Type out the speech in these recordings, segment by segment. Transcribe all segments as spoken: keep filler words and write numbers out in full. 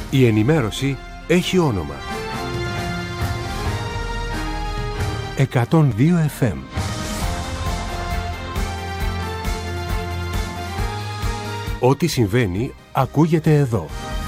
Η ενημέρωση έχει όνομα. εκατόν δύο εφ εμ. Ό,τι συμβαίνει ακούγεται εδώ.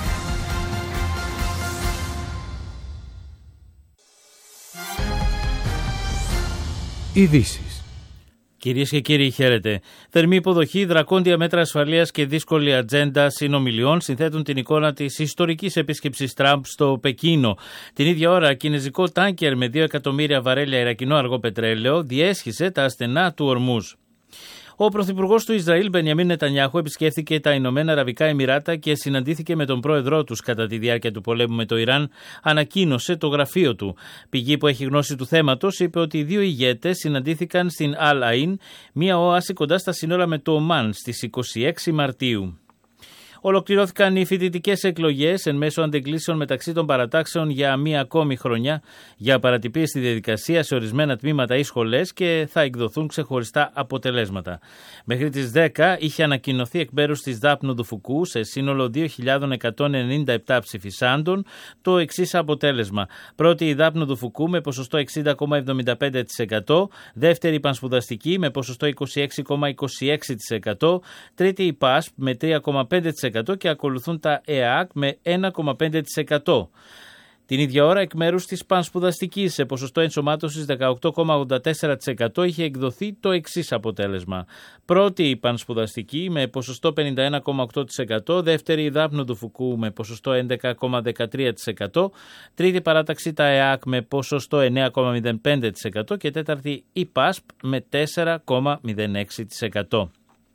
Ειδήσεις. Κυρίες και κύριοι, χαίρετε. Θερμή υποδοχή, δρακόντια μέτρα ασφαλείας και δύσκολη ατζέντα συνομιλιών συνθέτουν την εικόνα της ιστορικής επίσκεψης Τραμπ στο Πεκίνο. Την ίδια ώρα, κινεζικό τάνκερ με δύο εκατομμύρια βαρέλια ιρακινό αργό πετρέλαιο διέσχισε τα στενά του Ορμούζ. Ο πρωθυπουργός του Ισραήλ, Μπενιαμίν Νετανιάχου, επισκέφθηκε τα Ηνωμένα Αραβικά Εμιράτα και συναντήθηκε με τον πρόεδρό τους κατά τη διάρκεια του πολέμου με το Ιράν, ανακοίνωσε το γραφείο του. Πηγή που έχει γνώση του θέματος είπε ότι οι δύο ηγέτες συναντήθηκαν στην Αλ Αϊν, μια όαση κοντά στα σύνορα με το Ομάν, στις είκοσι έξι Μαρτίου. Ολοκληρώθηκαν οι φοιτητικές εκλογές εν μέσω αντεγκλήσεων μεταξύ των παρατάξεων για μία ακόμη χρονιά για παρατυπίες στη διαδικασία σε ορισμένα τμήματα ή σχολές και θα εκδοθούν ξεχωριστά αποτελέσματα. Μέχρι τις δέκα είχε ανακοινωθεί εκ μέρους της Δάπνου του Φουκού σε σύνολο δύο χιλιάδες εκατόν ενενήντα επτά ψηφισάντων το εξής αποτέλεσμα. Πρώτη η Δάπνου του Φουκού με ποσοστό εξήντα κόμμα εβδομήντα πέντε τοις εκατό, δεύτερη η Πανσπουδαστική με ποσοστό είκοσι έξι κόμμα είκοσι έξι τοις εκατό, τρίτη η ΠΑΣΠ με τρία κόμμα πέντε τοις εκατό και ακολουθούν τα ΕΑΚ με ένα κόμμα πέντε τοις εκατό. Την ίδια ώρα, εκ μέρους της Πανσπουδαστικής, σε ποσοστό ενσωμάτωσης δεκαοκτώ κόμμα ογδόντα τέσσερα τοις εκατό, είχε εκδοθεί το εξής αποτέλεσμα. Πρώτη η Πανσπουδαστική με ποσοστό πενήντα ένα κόμμα οκτώ τοις εκατό, δεύτερη η Δάπνου του Φουκού με ποσοστό έντεκα κόμμα δεκατρία τοις εκατό, τρίτη παράταξη τα ΕΑΚ με ποσοστό εννέα κόμμα μηδέν πέντε τοις εκατό και τέταρτη η ΠΑΣΠ με τέσσερα κόμμα μηδέν έξι τοις εκατό.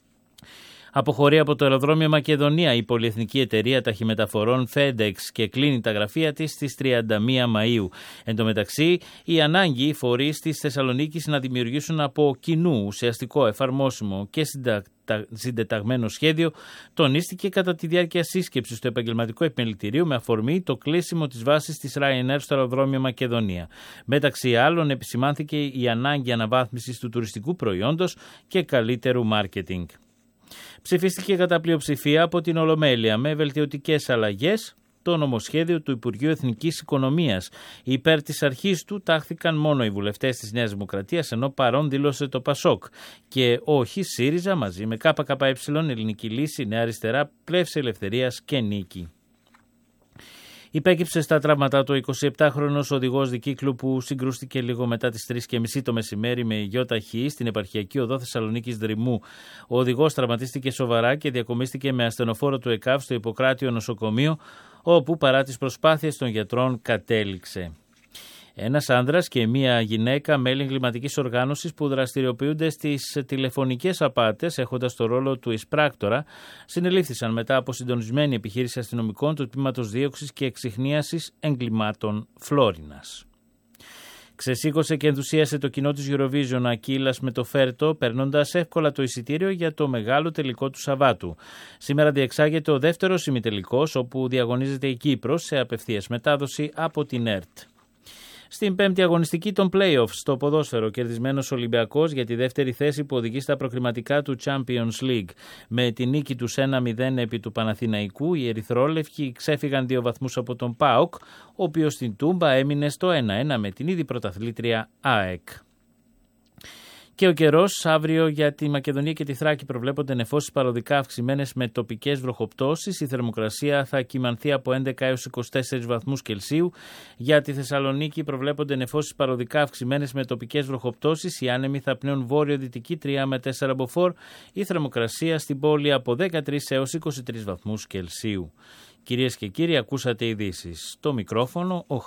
Αποχωρεί από το αεροδρόμιο Μακεδονία η πολυεθνική εταιρεία ταχυμεταφορών FedEx και κλείνει τα γραφεία της στις τριάντα μία Μαΐου. Εν τω μεταξύ, η ανάγκη οι φορείς της Θεσσαλονίκης να δημιουργήσουν από κοινού ουσιαστικό, εφαρμόσιμο και συντεταγμένο σχέδιο τονίστηκε κατά τη διάρκεια σύσκεψης του επαγγελματικού επιμελητηρίου με αφορμή το κλείσιμο της βάσης της Ryanair στο αεροδρόμιο Μακεδονία. Μεταξύ άλλων, επισημάνθηκε η ανάγκη αναβάθμισης του τουριστικού προϊόντος και καλύτερου μάρκετινγκ. Ψηφίστηκε κατά πλειοψηφία από την Ολομέλεια με βελτιωτικές αλλαγές το νομοσχέδιο του Υπουργείου Εθνικής Οικονομίας. Υπέρ της αρχής του τάχθηκαν μόνο οι βουλευτές της Νέας Δημοκρατίας, ενώ παρόν δήλωσε το Πασόκ και όχι ΣΥΡΙΖΑ μαζί με ΚΚΕ, Ελληνική Λύση, Νέα Αριστερά, Πλεύση Ελευθερίας και Νίκη. Υπέκυψε στα τραύματά του ο εικοσιεπτάχρονος οδηγός δικύκλου που συγκρούστηκε λίγο μετά τις τρεις και μισή το μεσημέρι με γιοταχή στην επαρχιακή οδό Θεσσαλονίκης Δρυμού. Ο οδηγός τραυματίστηκε σοβαρά και διακομίστηκε με ασθενοφόρο του ΕΚΑΒ στο Ιπποκράτιο νοσοκομείο, όπου παρά τις προσπάθειες των γιατρών κατέληξε. Ένας άνδρας και μία γυναίκα μέλη εγκληματικής οργάνωσης που δραστηριοποιούνται στις τηλεφωνικές απάτες έχοντας το ρόλο του εισπράκτορα συνελήφθησαν μετά από συντονισμένη επιχείρηση αστυνομικών του Τμήματος Δίωξης και Εξιχνίασης Εγκλημάτων Φλόρινας. Ξεσήκωσε και ενθουσίασε το κοινό της Eurovision Ακύλας με το Φέρτο, παίρνοντας εύκολα το εισιτήριο για το μεγάλο τελικό του Σαββάτου. Σήμερα διεξάγεται ο δεύτερος ημιτελικός, όπου διαγωνίζεται η Κύπρος σε απευθείας μετάδοση από την ΕΡΤ. Στην πέμπτη αγωνιστική των play-offs στο ποδόσφαιρο, κερδισμένος Ολυμπιακός για τη δεύτερη θέση που οδηγεί στα προκριματικά του Champions League. Με τη νίκη τους ένα μηδέν επί του Παναθηναϊκού, οι ερυθρόλευκοι ξέφυγαν δύο βαθμούς από τον ΠΑΟΚ, ο οποίος στην Τούμπα έμεινε στο ένα ένα με την ήδη πρωταθλήτρια ΑΕΚ. Και ο καιρός αύριο για τη Μακεδονία και τη Θράκη προβλέπονται νεφώσεις παροδικά αυξημένες με τοπικές βροχοπτώσεις. Η θερμοκρασία θα κυμανθεί από έντεκα έως είκοσι τέσσερις βαθμούς Κελσίου. Για τη Θεσσαλονίκη προβλέπονται νεφώσεις παροδικά αυξημένες με τοπικές βροχοπτώσεις. Οι άνεμοι θα πνέουν βόρειο-δυτική τρία με τέσσερα μποφόρ. Η θερμοκρασία στην πόλη από δεκατρείς έως είκοσι τρεις βαθμούς Κελσίου. Κυρίες και κύριοι, ακούσατε ειδήσεις. Το μικρόφωνο ο